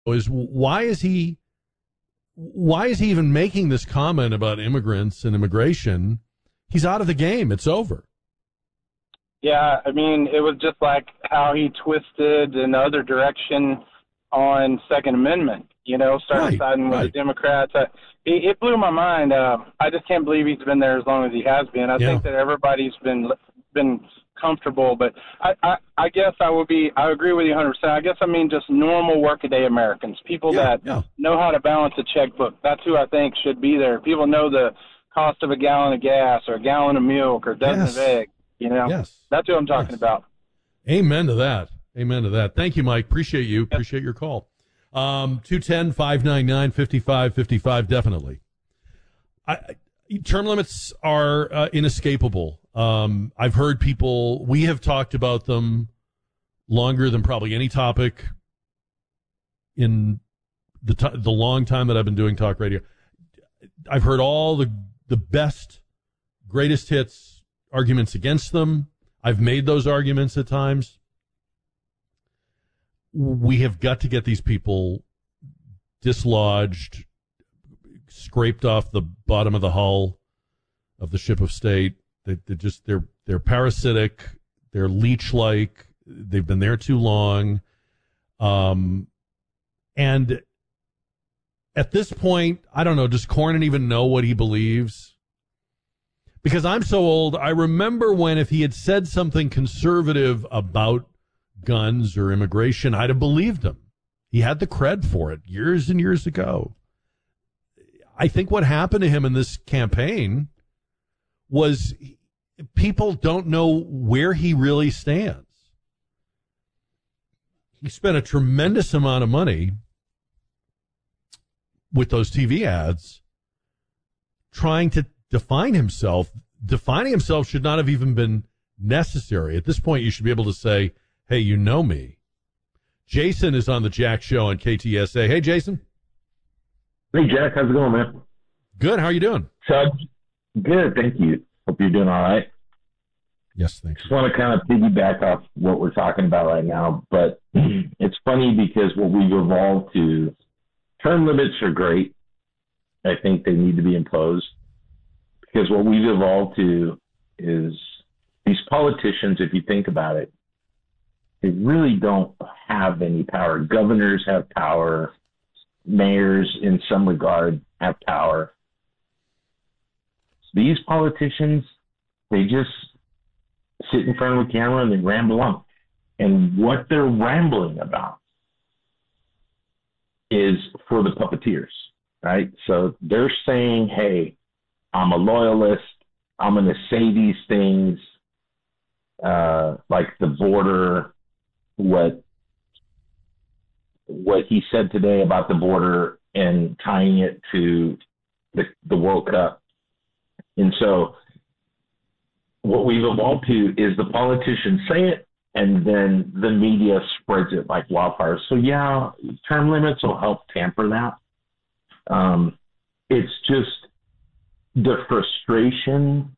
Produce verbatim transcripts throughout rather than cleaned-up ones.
is why is he why is he even making this comment about immigrants and immigration? He's out of the game. It's over. Yeah, I mean, it was just like how he twisted in the other direction on Second Amendment, you know, started Right, siding with right. the Democrats. Uh, it, it blew my mind. Uh, I just can't believe he's been there as long as he has been. I Yeah. think that everybody's been been comfortable, but I, I, I guess I would be, I agree with you one hundred percent. I guess I mean just normal workaday Americans, people Yeah, that yeah. know how to balance a checkbook. That's who I think should be there. People know the cost of a gallon of gas or a gallon of milk or a dozen Yes. of eggs, you know. Yes. That's what I'm talking Yes. about. Amen to that. Amen to that. Thank you, Mike. Appreciate you. Appreciate your call. Um, two one zero, five nine nine, five five five five, definitely. I, I- term limits are uh, inescapable. Um, I've heard people, we have talked about them longer than probably any topic in the t- the long time that I've been doing talk radio. I've heard all the the best, greatest hits arguments against them. I've made those arguments at times. We have got to get these people dislodged, scraped off the bottom of the hull of the ship of state. They, they're just they're they're parasitic. They're leech-like. They've been there too long. Um, and at this point, I don't know. Does Cornyn even know what he believes? Because I'm so old, I remember when if he had said something conservative about guns or immigration, I'd have believed him. He had the cred for it years and years ago. I think what happened to him in this campaign was people don't know where he really stands. He spent a tremendous amount of money with those T V ads trying to define himself. Defining himself should not have even been necessary. At this point, you should be able to say, hey, you know me. Jason is on the Jack Show on K T S A. Hey, Jason. Hey, Jack. How's it going, man? Good. How are you doing? So, good. Thank you. Hope you're doing all right. Yes, thank you. Just want to kind of piggyback off what we're talking about right now, but it's funny because what we've evolved to, term limits are great. I think they need to be imposed because what we've evolved to is these politicians, if you think about it, they really don't have any power. Governors have power. Mayors, in some regard, have power. These politicians, they just sit in front of the camera and they ramble on. And what they're rambling about is for the puppeteers, right? So they're saying, hey, I'm a loyalist. I'm going to say these things uh, like the border, what what he said today about the border and tying it to the, the World Cup. And so what we've evolved to is the politicians say it, and then the media spreads it like wildfire. So, yeah, term limits will help tamper that. Um, it's just the frustration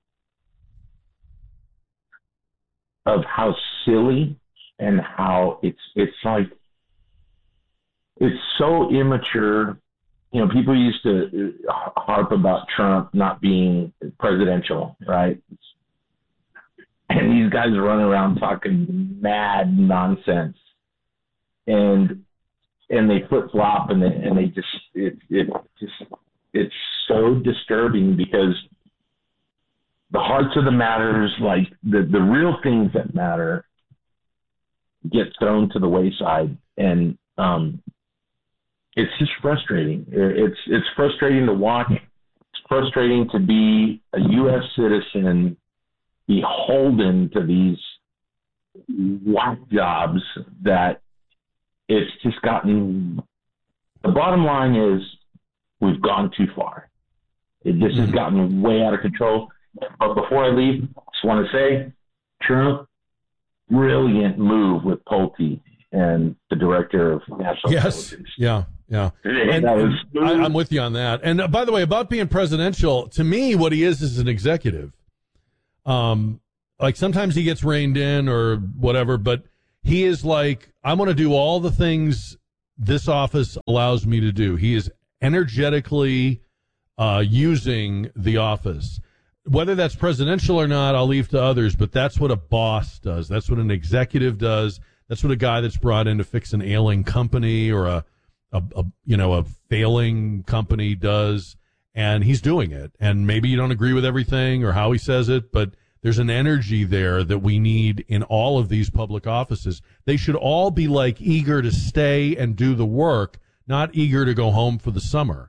of how silly and how it's it's like it's so immature. You know, people used to harp about Trump not being presidential, right? And these guys run around talking mad nonsense, and and they flip flop, and they and they just it it just it's so disturbing because the hearts of the matters, like the the real things that matter, get thrown to the wayside, and um, it's just frustrating. It's it's frustrating to watch. It's frustrating to be a U S citizen beholden to these whack jobs that it's just gotten. The bottom line is we've gone too far. It just has gotten way out of control. But before I leave, I just want to say, Trump, brilliant move with Pulte and the director of national Yes. intelligence. Yeah. Yeah. And, That was and smooth. I, I'm with you on that. And uh, by the way, about being presidential, to me, what he is is an executive. Um, like sometimes he gets reined in or whatever, but he is like, I want to do all the things this office allows me to do. He is energetically uh, using the office. Whether that's presidential or not, I'll leave to others, but that's what a boss does. That's what an executive does. That's what a guy that's brought in to fix an ailing company or a, a, a you know, a failing company does, and he's doing it. And maybe you don't agree with everything or how he says it, but there's an energy there that we need in all of these public offices. They should all be like eager to stay and do the work, not eager to go home for the summer.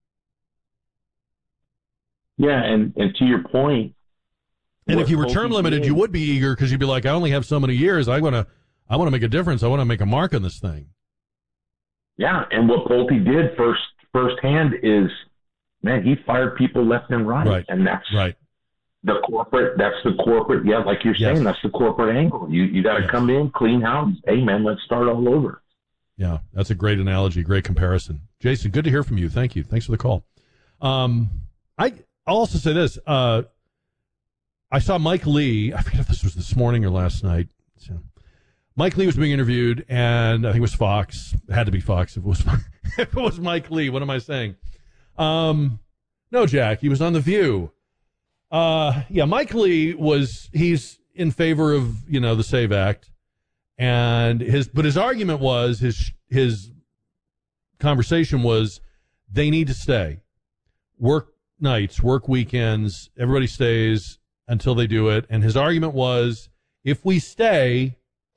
Yeah, and, and to your point, and if you were term limited, you would be eager because you'd be like, I only have so many years. I want to, I want to make a difference. I want to make a mark on this thing. Yeah, and what Pulte did first firsthand is, man, he fired people left and right, right. and that's right. The corporate, that's the corporate, yeah, like you're saying, yes. That's the corporate angle. You you got to yes. come in, clean house. Hey, man, let's start all over. Yeah, that's a great analogy, great comparison. Jason, good to hear from you. Thank you. Thanks for the call. Um, I, I'll also say this. Uh, I saw Mike Lee. I forget if this was this morning or last night. So, Mike Lee was being interviewed, and I think it was Fox. It had to be Fox if it was, if it was Mike Lee. What am I saying? Um, no, Jack, he was on The View. Uh, yeah, Mike Lee was, he's in favor of, you know, the SAVE Act, and his, but his argument was, his, his conversation was, they need to stay. Work nights, work weekends, everybody stays until they do it. And his argument was, if we stay,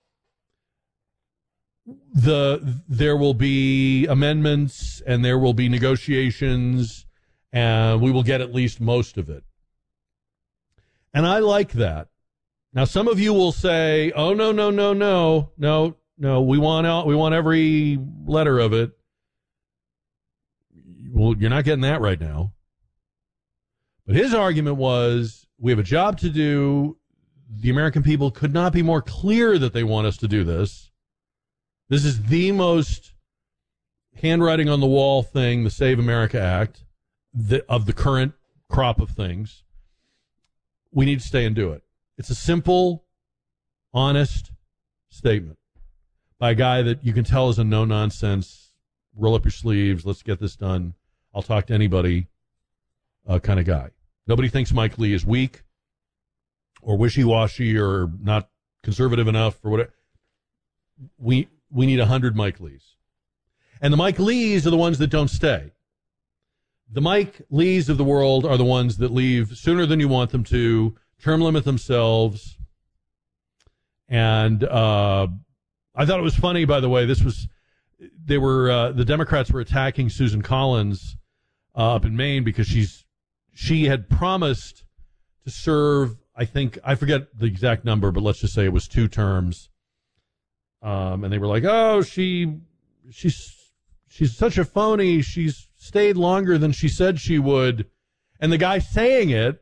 the, there will be amendments and there will be negotiations and we will get at least most of it. And I like that. Now, some of you will say, "Oh no, no, no, no, no, no! We want out. We want every letter of it." Well, you're not getting that right now. But his argument was, we have a job to do. The American people could not be more clear that they want us to do this. This is the most handwriting on the wall thing, the Save America Act, the, of the current crop of things. We need to stay and do it. It's a simple, honest statement by a guy that you can tell is a no-nonsense, roll up your sleeves, let's get this done, I'll talk to anybody uh, kind of guy. Nobody thinks Mike Lee is weak or wishy-washy or not conservative enough or whatever. We, we need a hundred Mike Lees. And the Mike Lees are the ones that don't stay. The Mike Lees of the world are the ones that leave sooner than you want them to, term limit themselves. And uh, I thought it was funny, by the way, this was, they were, uh, the Democrats were attacking Susan Collins uh, up in Maine because she's, she had promised to serve, I think, I forget the exact number, but let's just say it was two terms. Um, and they were like, oh, she, she's, she's such a phony. She's stayed longer than she said she would. And the guy saying it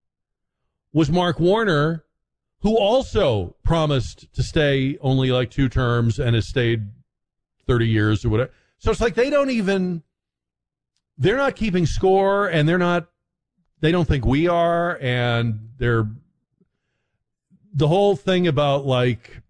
was Mark Warner, who also promised to stay only like two terms and has stayed thirty years or whatever. So it's like they don't even, they're not keeping score, and they're not, they don't think we are, and they're, the whole thing about like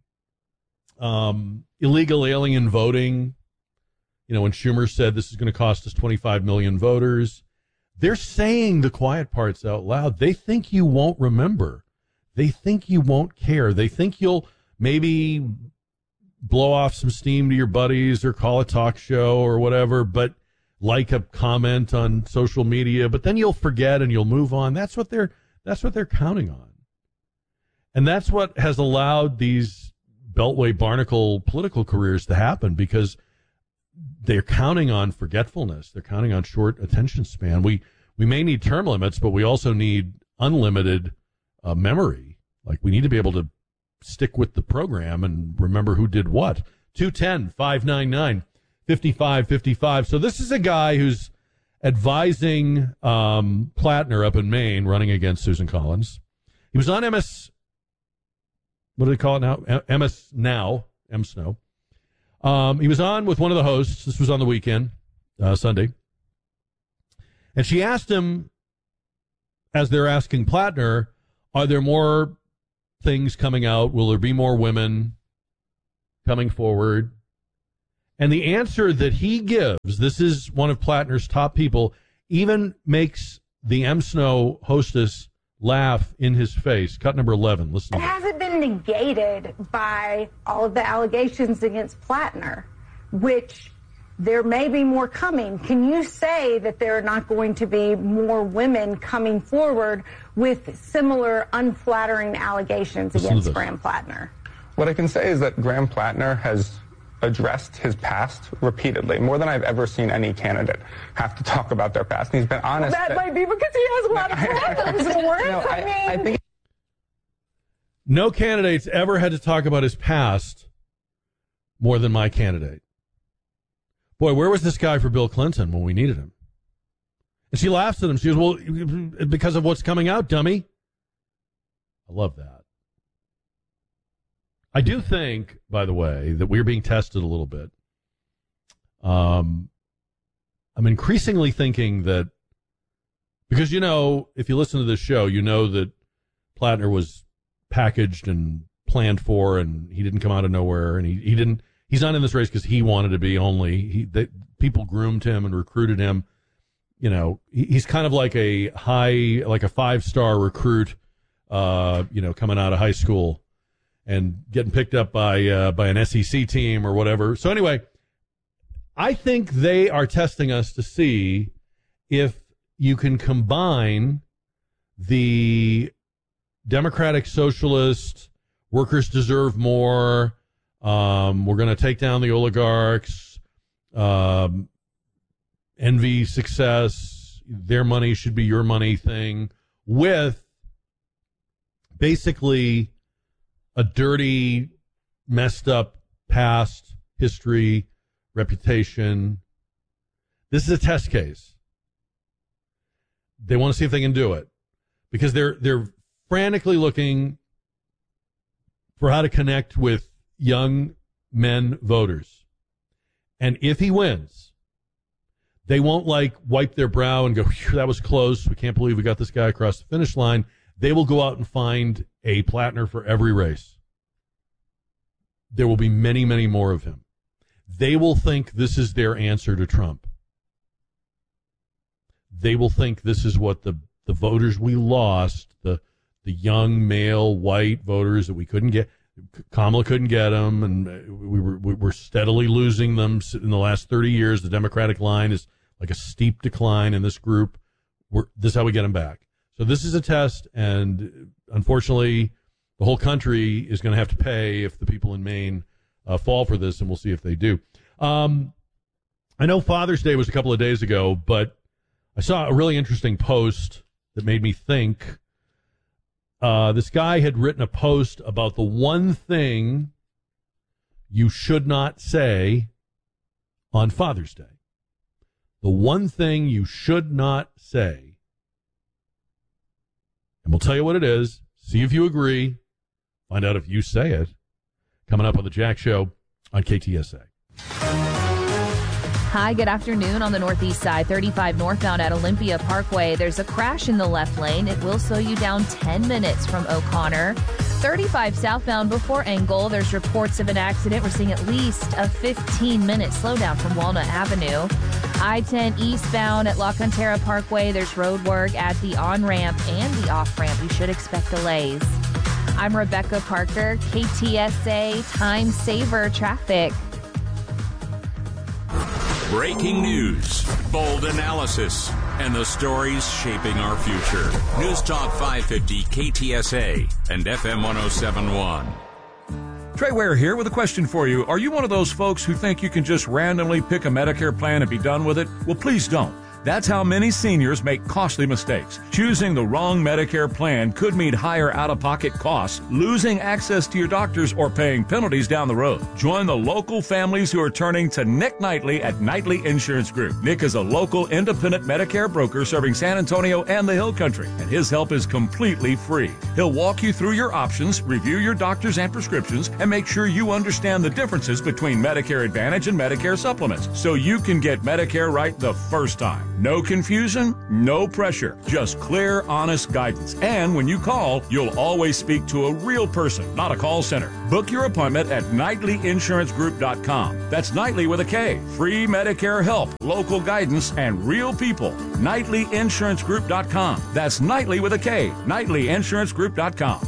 um, illegal alien voting, you know, when Schumer said this is going to cost us twenty-five million voters, they're saying the quiet parts out loud. They think you won't remember. They think you won't care. They think you'll maybe blow off some steam to your buddies or call a talk show or whatever, but like a comment on social media, but then you'll forget and you'll move on. That's what they're, that's what they're counting on. And that's what has allowed these Beltway Barnacle political careers to happen, because they're counting on forgetfulness. They're counting on short attention span. We we may need term limits, but we also need unlimited uh, memory. Like, we need to be able to stick with the program and remember who did what. two one zero, five nine nine, five five five five. So this is a guy who's advising um, Plattner up in Maine, running against Susan Collins. He was on M S, what do they call it now? M S Now, M Snow. Um, he was on with one of the hosts. This was on the weekend, uh, Sunday. And she asked him, as they're asking Plattner, are there more things coming out? Will there be more women coming forward? And the answer that he gives, this is one of Plattner's top people, even makes the M. Snow hostess laugh in his face. Cut number eleven. Listen. It hasn't been negated by all of the allegations against Plattner, which there may be more coming. Can you say that there are not going to be more women coming forward with similar unflattering allegations Listen against Graham Plattner? What I can say is that Graham Plattner has addressed his past repeatedly, more than I've ever seen any candidate have to talk about their past. And he's been honest. Well, that, that might be because he has a lot of problems at work. No, I, I mean, I think no candidate's ever had to talk about his past more than my candidate. Boy, where was this guy for Bill Clinton when we needed him? And she laughs at him. She goes, well, because of what's coming out, dummy. I love that. I do think, by the way, that we're being tested a little bit. Um, I'm increasingly thinking that, because, you know, if you listen to this show, you know that Plattner was packaged and planned for, and he didn't come out of nowhere, and he, he didn't, he's not in this race because he wanted to be only. He, they, people groomed him and recruited him. You know, he, he's kind of like a high, like a five-star recruit, uh, you know, coming out of high school and getting picked up by uh, by an S E C team or whatever. So anyway, I think they are testing us to see if you can combine the Democratic Socialist, workers deserve more, um, we're going to take down the oligarchs, um, envy success, their money should be your money thing, with basically a dirty, messed up past, history, reputation. This is a test case. They want to see if they can do it because they're they're frantically looking for how to connect with young men voters. And if he wins, they won't like wipe their brow and go, that was close. We can't believe we got this guy across the finish line. They will go out and find a Plattner for every race. There will be many, many more of him. They will think this is their answer to Trump. They will think this is what the, the voters we lost, the the young male white voters that we couldn't get, Kamala couldn't get them, and we were we were steadily losing them in the last thirty years. The Democratic line is like a steep decline in this group. We're, this is how we get them back. So this is a test, and unfortunately, the whole country is going to have to pay if the people in Maine uh, fall for this, and we'll see if they do. Um, I know Father's Day was a couple of days ago, but I saw a really interesting post that made me think. Uh, this guy had written a post about the one thing you should not say on Father's Day. The one thing you should not say. And we'll tell you what it is, see if you agree, find out if you say it. Coming up on the Jack Show on K T S A. Hi, good afternoon. On the northeast side, thirty-five northbound at Olympia Parkway. There's a crash in the left lane. It will slow you down ten minutes from O'Connor. thirty-five southbound before Engel. There's reports of an accident. We're seeing at least a fifteen minute slowdown from Walnut Avenue. I ten eastbound at La Cantera Parkway. There's road work at the on-ramp and the off-ramp. You should expect delays. I'm Rebecca Parker, K T S A Time Saver Traffic. Breaking news, bold analysis, and the stories shaping our future. News Talk five fifty K T S A and F M one oh seven point one. Trey Ware here with a question for you. Are you one of those folks who think you can just randomly pick a Medicare plan and be done with it? Well, please don't. That's how many seniors make costly mistakes. Choosing the wrong Medicare plan could mean higher out-of-pocket costs, losing access to your doctors, or paying penalties down the road. Join the local families who are turning to Nick Knightley at Knightley Insurance Group. Nick is a local independent Medicare broker serving San Antonio and the Hill Country, and his help is completely free. He'll walk you through your options, review your doctors and prescriptions, and make sure you understand the differences between Medicare Advantage and Medicare supplements so you can get Medicare right the first time. No confusion, no pressure, just clear, honest guidance. And when you call, you'll always speak to a real person, not a call center. Book your appointment at Nightly Insurance Group dot com. That's Nightly with a K. Free Medicare help, local guidance, and real people. Nightly Insurance Group dot com. That's Nightly with a K. Nightly Insurance Group dot com.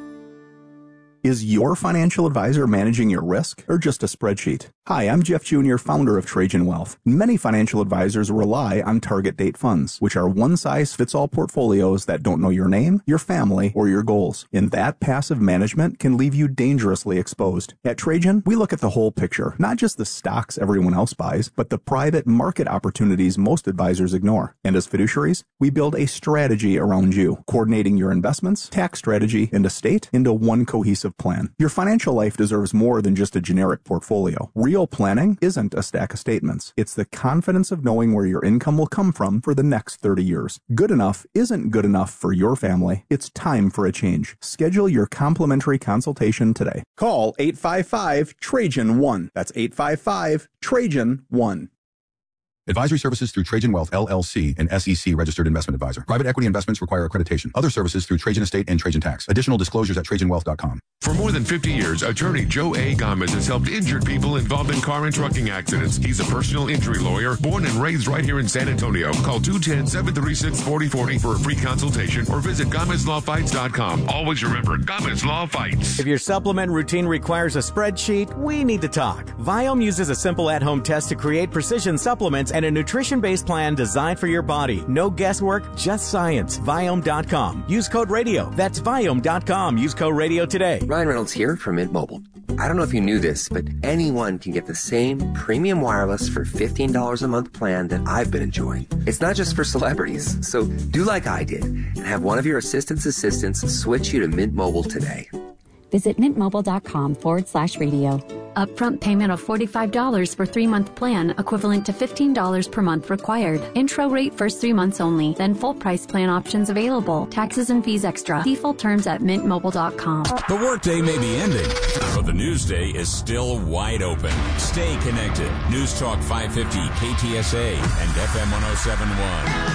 Is your financial advisor managing your risk or just a spreadsheet? Hi, I'm Jeff Junior, founder of Trajan Wealth. Many financial advisors rely on target date funds, which are one-size-fits-all portfolios that don't know your name, your family, or your goals. And that passive management can leave you dangerously exposed. At Trajan, we look at the whole picture, not just the stocks everyone else buys, but the private market opportunities most advisors ignore. And as fiduciaries, we build a strategy around you, coordinating your investments, tax strategy, and estate into one cohesive plan. Your financial life deserves more than just a generic portfolio. Real planning isn't a stack of statements. It's the confidence of knowing where your income will come from for the next thirty years. Good enough isn't good enough for your family. It's time for a change. Schedule your complimentary consultation today. Call eight five five Trajan one. That's eight five five Trajan one. Advisory services through Trajan Wealth, L L C, an S E C registered investment advisor. Private equity investments require accreditation. Other services through Trajan Estate and Trajan Tax. Additional disclosures at Trajan Wealth dot com. For more than fifty years, attorney Joe A. Gomez has helped injured people involved in car and trucking accidents. He's a personal injury lawyer, born and raised right here in San Antonio. Call two one zero, seven three six, four zero four zero for a free consultation or visit Gomez Law Fights dot com. Always remember, Gomez Law Fights. If your supplement routine requires a spreadsheet, we need to talk. Viome uses a simple at-home test to create precision supplements and a nutrition-based plan designed for your body. No guesswork, just science. Viome dot com. Use code radio. That's Viome dot com. Use code radio today. Ryan Reynolds here from Mint Mobile. I don't know if you knew this, but anyone can get the same premium wireless for fifteen dollars a month plan that I've been enjoying. It's not just for celebrities. So do like I did and have one of your assistant's assistants switch you to Mint Mobile today. Visit mintmobile.com forward slash radio. Upfront payment of forty-five dollars for three-month plan, equivalent to fifteen dollars per month required. Intro rate first three months only, then full price plan options available. Taxes and fees extra. See full terms at mint mobile dot com. The workday may be ending, but the news day is still wide open. Stay connected. News Talk five fifty K T S A and F M one oh seven point one.